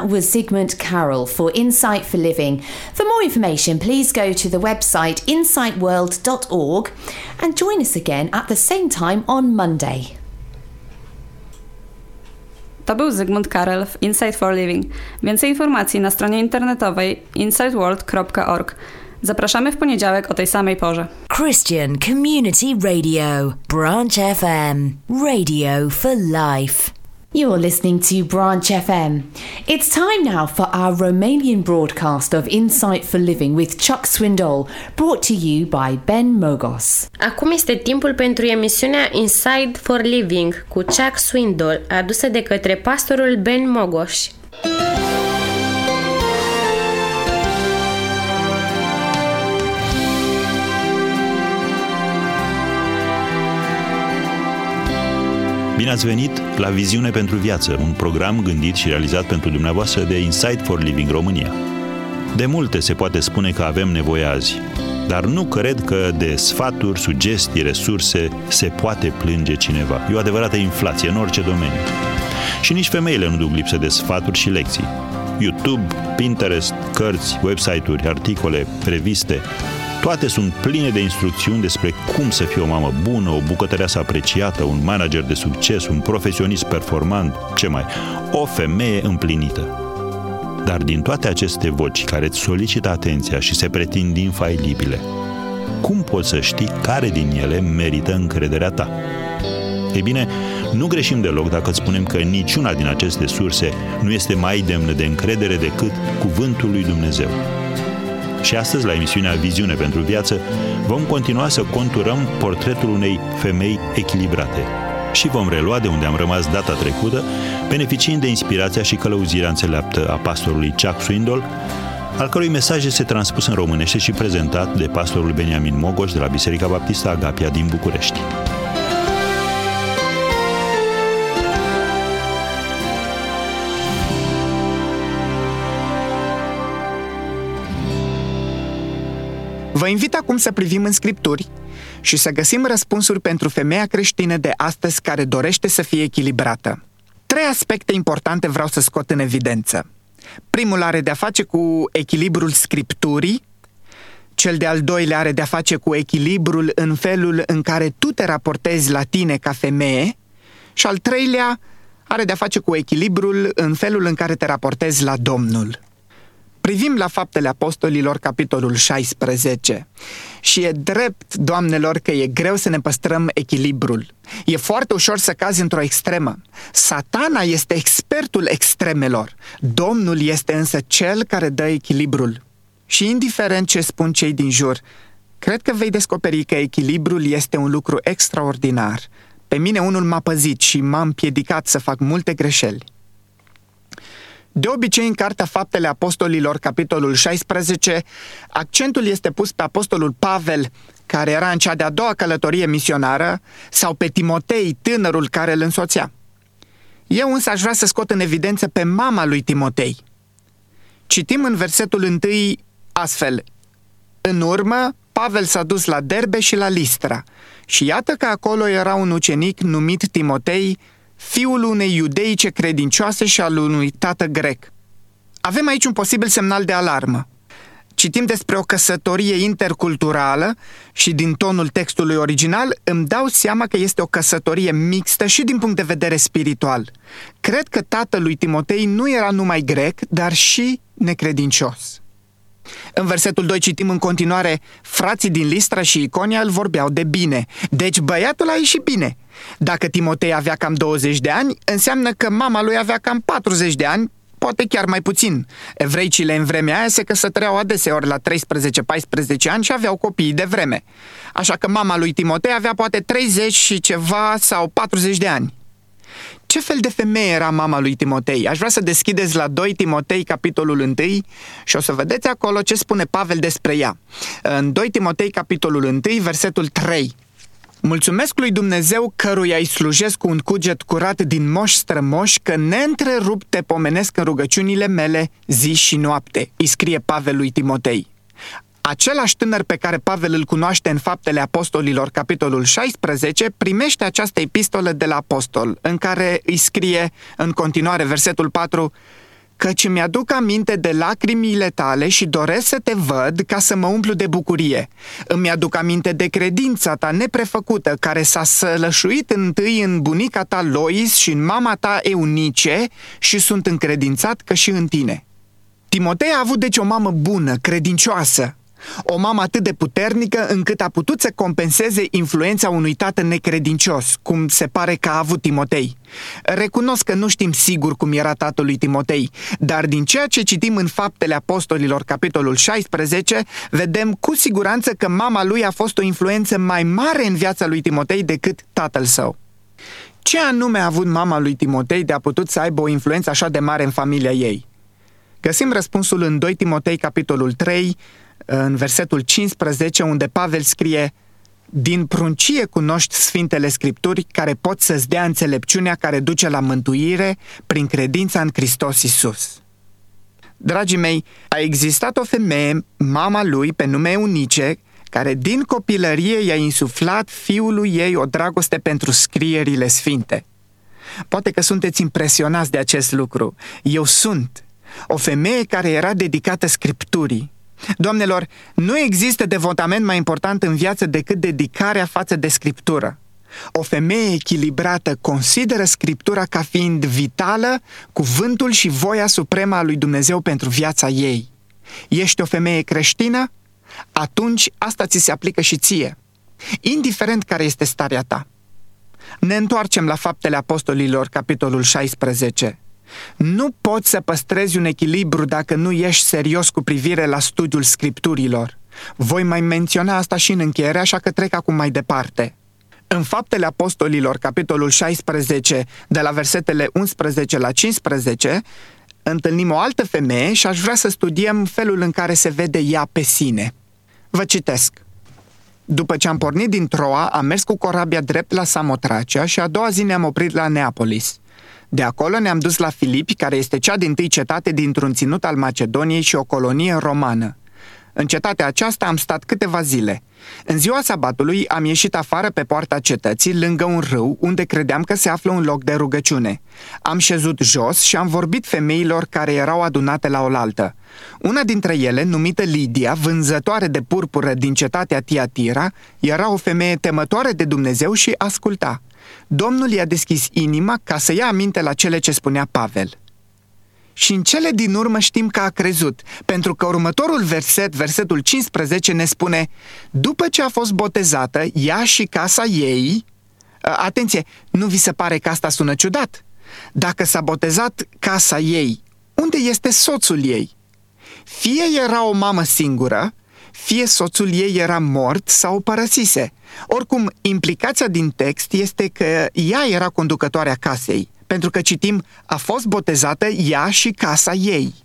That was Zygmunt Carroll for Insight for Living. For more information, please go to the website insightworld.org and join us again at the same time on Monday. To był Zygmunt Carroll w Insight for Living. Więcej informacji na stronie internetowej insightworld.org. Zapraszamy w poniedziałek o tej samej porze. Christian Community Radio, Branch FM, Radio for Life. You're listening to Branch FM. It's time now for our Romanian broadcast of Insight for Living with Chuck Swindoll, brought to you by Ben Mogos. Acum este timpul pentru emisiunea Insight for Living cu Chuck Swindoll, adusă de către pastorul Ben Mogos. Bine ați venit la Viziune pentru Viață, un program gândit și realizat pentru dumneavoastră de Insight for Living România. De multe se poate spune că avem nevoie azi, dar nu cred că de sfaturi, sugestii, resurse se poate plânge cineva. E o adevărată inflație în orice domeniu. Și nici femeile nu duc lipsă de sfaturi și lecții. YouTube, Pinterest, cărți, website-uri, articole, reviste, toate sunt pline de instrucțiuni despre cum să fii o mamă bună, o bucătăreasă apreciată, un manager de succes, un profesionist performant, ce mai, o femeie împlinită. Dar din toate aceste voci care îți solicită atenția și se pretind infailibile, cum poți să știi care din ele merită încrederea ta? Ei bine, nu greșim deloc dacă îți spunem că niciuna din aceste surse nu este mai demnă de încredere decât Cuvântul lui Dumnezeu. Și astăzi, la emisiunea Viziune pentru Viață, vom continua să conturăm portretul unei femei echilibrate și vom relua de unde am rămas data trecută, beneficiind de inspirația și călăuzirea înțeleaptă a pastorului Chuck Swindoll, al cărui mesaj este transpus în românește și prezentat de pastorul Beniamin Mogos de la Biserica Baptistă Agapia din București. Vă invit acum să privim în Scripturi și să găsim răspunsuri pentru femeia creștină de astăzi care dorește să fie echilibrată. 3 aspecte importante vreau să scot în evidență. Primul are de-a face cu echilibrul Scripturii, cel de-al doilea are de-a face cu echilibrul în felul în care tu te raportezi la tine ca femeie și al treilea are de-a face cu echilibrul în felul în care te raportezi la Domnul. Privim la Faptele Apostolilor, capitolul 16. Și e drept, doamnelor, că e greu să ne păstrăm echilibrul. E foarte ușor să cazi într-o extremă. Satana este expertul extremelor. Domnul este însă cel care dă echilibrul. Și indiferent ce spun cei din jur, cred că vei descoperi că echilibrul este un lucru extraordinar. Pe mine unul m-a păzit și m-a împiedicat să fac multe greșeli. De obicei, în Cartea Faptele Apostolilor, capitolul 16, accentul este pus pe apostolul Pavel, care era în cea de-a doua călătorie misionară, sau pe Timotei, tânărul care îl însoțea. Eu însă aș vrea să scot în evidență pe mama lui Timotei. Citim în versetul 1 astfel: În urmă, Pavel s-a dus la Derbe și la Listra, și iată că acolo era un ucenic numit Timotei, fiul unei iudeice credincioase și al unui tată grec. Avem aici un posibil semnal de alarmă. Citim despre o căsătorie interculturală și din tonul textului original îmi dau seama că este o căsătorie mixtă și din punct de vedere spiritual. Cred că tatăl lui Timotei nu era numai grec, dar și necredincios. În versetul 2 citim în continuare: frații din Listra și Iconia îl vorbeau de bine. Deci băiatul a ieșit bine. Dacă Timotei avea cam 20 de ani, înseamnă că mama lui avea cam 40 de ani, poate chiar mai puțin. Evreicile în vremea aia se căsătoreau adeseori la 13-14 ani și aveau copiii de vreme. Așa că mama lui Timotei avea poate 30 și ceva sau 40 de ani. Ce fel de femeie era mama lui Timotei? Aș vrea să deschideți la 2 Timotei, capitolul 1, și o să vedeți acolo ce spune Pavel despre ea. În 2 Timotei, capitolul 1, versetul 3. Mulțumesc lui Dumnezeu căruia îi slujesc cu un cuget curat din moși strămoși, că neîntrerupt te pomenesc în rugăciunile mele zi și noapte, îi scrie Pavel lui Timotei. Același tânăr pe care Pavel îl cunoaște în Faptele Apostolilor, capitolul 16, primește această epistolă de la apostol, în care îi scrie în continuare, versetul 4, căci îmi aduc aminte de lacrimile tale și doresc să te văd ca să mă umplu de bucurie. Îmi aduc aminte de credința ta neprefăcută, care s-a sălășuit întâi în bunica ta Lois și în mama ta Eunice și sunt încredințat că și în tine. Timotei a avut deci o mamă bună, credincioasă, o mamă atât de puternică încât a putut să compenseze influența unui tată necredincios, cum se pare că a avut Timotei. Recunosc că nu știm sigur cum era tatăl lui Timotei, dar din ceea ce citim în Faptele Apostolilor, capitolul 16, vedem cu siguranță că mama lui a fost o influență mai mare în viața lui Timotei decât tatăl său. Ce anume a avut mama lui Timotei de a putut să aibă o influență așa de mare în familia ei? Găsim răspunsul în 2 Timotei, capitolul 3, în versetul 15, unde Pavel scrie: din pruncie cunoști Sfintele Scripturi, care pot să-ți dea înțelepciunea care duce la mântuire prin credința în Hristos Iisus. Dragii mei, a existat o femeie, mama lui, pe nume Eunice, care din copilărie i-a insuflat fiului ei o dragoste pentru scrierile sfinte. Poate că sunteți impresionați de acest lucru. Eu sunt. O femeie care era dedicată Scripturii. Doamnelor, nu există devotament mai important în viață decât dedicarea față de Scriptură. O femeie echilibrată consideră Scriptura ca fiind vitală, cuvântul și voia supremă a lui Dumnezeu pentru viața ei. Ești o femeie creștină? Atunci asta ți se aplică și ție, indiferent care este starea ta. Ne întoarcem la Faptele Apostolilor, capitolul 16. Nu poți să păstrezi un echilibru dacă nu ești serios cu privire la studiul Scripturilor. Voi mai menționa asta și în încheiere, așa că trec acum mai departe. În Faptele Apostolilor, capitolul 16, de la versetele 11 la 15, întâlnim o altă femeie și aș vrea să studiem felul în care se vede ea pe sine. Vă citesc. După ce am pornit din Troa, am mers cu corabia drept la Samotracea și a doua zi ne-am oprit la Neapolis. De acolo ne-am dus la Filipi, care este cea dintâi cetate dintr-un ținut al Macedoniei și o colonie romană. În cetatea aceasta am stat câteva zile. În ziua sabatului am ieșit afară pe poarta cetății, lângă un râu, unde credeam că se află un loc de rugăciune. Am șezut jos și am vorbit femeilor care erau adunate la oaltă. Una dintre ele, numită Lidia, vânzătoare de purpură din cetatea Tiatira, era o femeie temătoare de Dumnezeu și asculta. Domnul i-a deschis inima ca să ia aminte la cele ce spunea Pavel. Și în cele din urmă știm că a crezut, pentru că următorul verset, versetul 15, ne spune: după ce a fost botezată, ea și casa ei... Atenție, nu vi se pare că asta sună ciudat? Dacă s-a botezat casa ei, unde este soțul ei? Fie era o mamă singură, fie soțul ei era mort sau o părăsise. Oricum, implicația din text este că ea era conducătoarea casei, pentru că citim: a fost botezată ea și casa ei.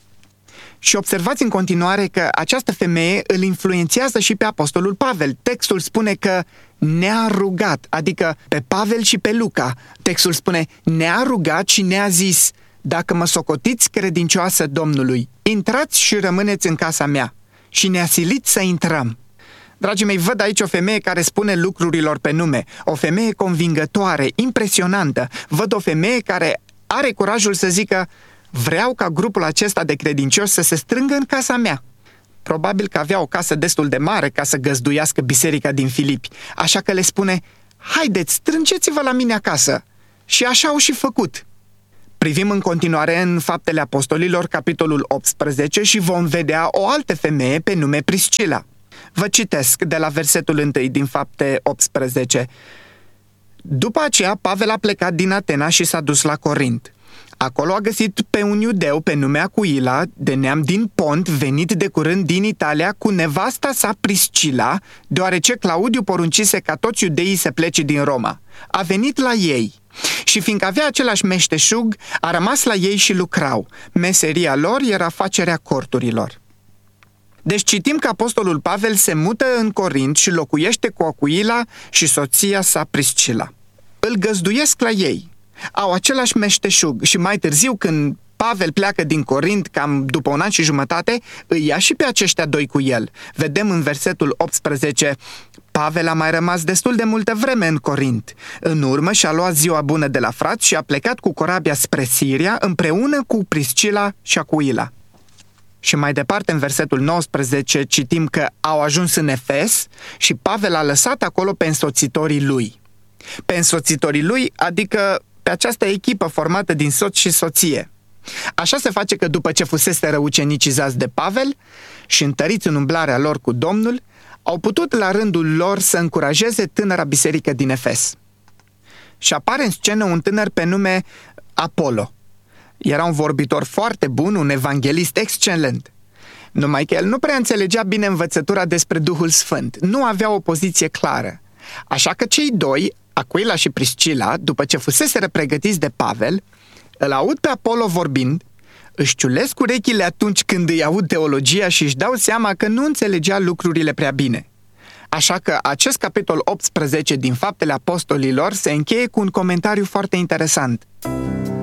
Și observați în continuare că această femeie îl influențează și pe apostolul Pavel. Textul spune că ne-a rugat, adică pe Pavel și pe Luca. Textul spune: ne-a rugat și ne-a zis: dacă mă socotiți credincioasă Domnului, intrați și rămâneți în casa mea. Și ne-a silit să intrăm. Dragii mei, văd aici o femeie care spune lucrurilor pe nume, o femeie convingătoare, impresionantă. Văd o femeie care are curajul să zică: vreau ca grupul acesta de credincioși să se strângă în casa mea. Probabil că avea o casă destul de mare ca să găzduiască biserica din Filipi, așa că le spune: haideți, strângeți-vă la mine acasă. Și așa au și făcut. Privim în continuare în Faptele Apostolilor, capitolul 18, și vom vedea o altă femeie pe nume Priscila. Vă citesc de la versetul 1 din Fapte 18. După aceea, Pavel a plecat din Atena și s-a dus la Corint. Acolo a găsit pe un iudeu pe nume Acuila, de neam din Pont, venit de curând din Italia, cu nevasta sa Priscila, deoarece Claudiu poruncise ca toți iudeii să plece din Roma. A venit la ei și fiindcă avea același meșteșug, a rămas la ei și lucrau. Meseria lor era facerea corturilor. Deci citim că apostolul Pavel se mută în Corint și locuiește cu Acuila și soția sa Priscila. Îl găzduiesc la ei. Au același meșteșug și mai târziu, când Pavel pleacă din Corint, cam după 1 an și jumătate, îi ia și pe aceștia doi cu el. Vedem în versetul 18: Pavel a mai rămas destul de multă vreme în Corint. În urmă și-a luat ziua bună de la frați și a plecat cu corabia spre Siria împreună cu Priscila și Acuila. Și mai departe, în versetul 19, citim că au ajuns în Efes și Pavel a lăsat acolo pe însoțitorii lui. Pe însoțitorii lui, adică pe această echipă formată din soț și soție. Așa se face că după ce fuseseră ucenicizați de Pavel și întăriți în umblarea lor cu Domnul, au putut la rândul lor să încurajeze tânăra biserică din Efes. Și apare în scenă un tânăr pe nume Apollo. Era un vorbitor foarte bun, un evanghelist excelent. Numai că el nu prea înțelegea bine învățătura despre Duhul Sfânt. Nu avea o poziție clară. Așa că cei doi, Acuila și Priscila, după ce fuseseră pregătiți de Pavel, îl aud pe Apollo vorbind, își ciulesc urechile atunci când îi aud teologia și își dau seama că nu înțelegea lucrurile prea bine. Așa că acest capitol 18 din Faptele Apostolilor se încheie cu un comentariu foarte interesant.